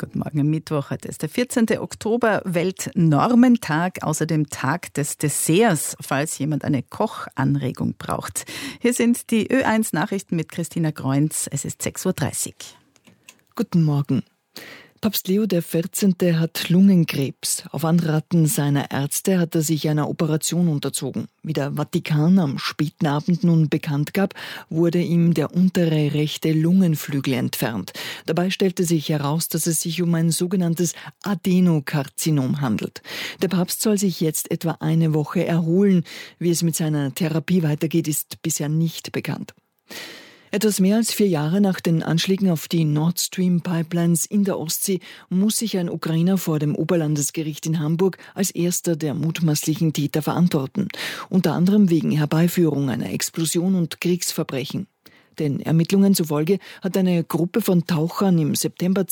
Guten Morgen am Mittwoch. Heute ist der 14. Oktober, Weltnormentag, außerdem Tag des Desserts, falls jemand eine Kochanregung braucht. Hier sind die Ö1 Nachrichten mit Christina Greunz. Es ist 6.30 Uhr. Guten Morgen. Papst Leo XIV. Hat Lungenkrebs. Auf Anraten seiner Ärzte hat er sich einer Operation unterzogen. Wie der Vatikan am späten Abend nun bekannt gab, wurde ihm der untere rechte Lungenflügel entfernt. Dabei stellte sich heraus, dass es sich um ein sogenanntes Adenokarzinom handelt. Der Papst soll sich jetzt etwa eine Woche erholen. Wie es mit seiner Therapie weitergeht, ist bisher nicht bekannt. Etwas mehr als 4 Jahre nach den Anschlägen auf die Nord Stream Pipelines in der Ostsee muss sich ein Ukrainer vor dem Oberlandesgericht in Hamburg als erster der mutmaßlichen Täter verantworten. Unter anderem wegen Herbeiführung einer Explosion und Kriegsverbrechen. Den Ermittlungen zufolge hat eine Gruppe von Tauchern im September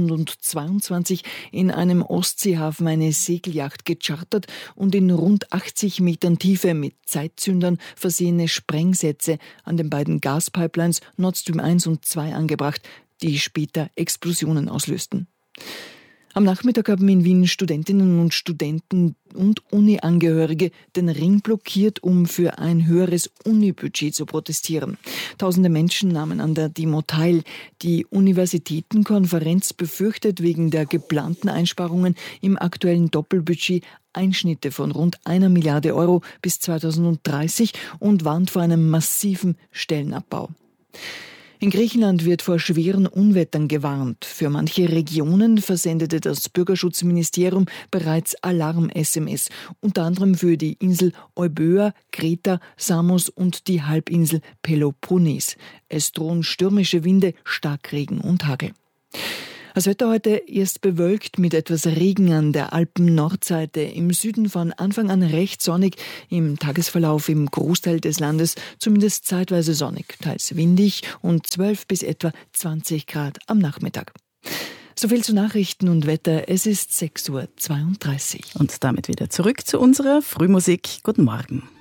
2022 in einem Ostseehafen eine Segelyacht gechartert und in rund 80 Metern Tiefe mit Zeitzündern versehene Sprengsätze an den beiden Gaspipelines Nord Stream 1 und 2 angebracht, die später Explosionen auslösten. Am Nachmittag haben in Wien Studentinnen und Studenten und Uni-Angehörige den Ring blockiert, um für ein höheres Uni-Budget zu protestieren. Tausende Menschen nahmen an der Demo teil. Die Universitätenkonferenz befürchtet wegen der geplanten Einsparungen im aktuellen Doppelbudget Einschnitte von rund 1 Milliarde Euro bis 2030 und warnt vor einem massiven Stellenabbau. In Griechenland wird vor schweren Unwettern gewarnt. Für manche Regionen versendete das Bürgerschutzministerium bereits Alarm-SMS, unter anderem für die Insel Euböa, Kreta, Samos und die Halbinsel Peloponnes. Es drohen stürmische Winde, Starkregen und Hagel. Das Wetter heute erst bewölkt mit etwas Regen an der Alpen-Nordseite. Im Süden von Anfang an recht sonnig, im Tagesverlauf im Großteil des Landes zumindest zeitweise sonnig, teils windig und 12 bis etwa 20 Grad am Nachmittag. Soviel zu Nachrichten und Wetter. Es ist 6.32 Uhr. Und damit wieder zurück zu unserer Frühmusik. Guten Morgen.